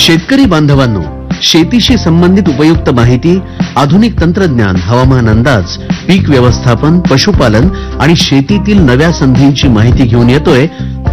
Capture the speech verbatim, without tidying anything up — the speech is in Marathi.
शेतकरी बांधवांनो, शेतीशी संबंधित उपयुक्त माहिती, आधुनिक तंत्रज्ञान, हवामान अंदाज, पीक व्यवस्थापन, पशुपालन आणि शेतीतील नव्या संधींची माहिती घेऊन येतोय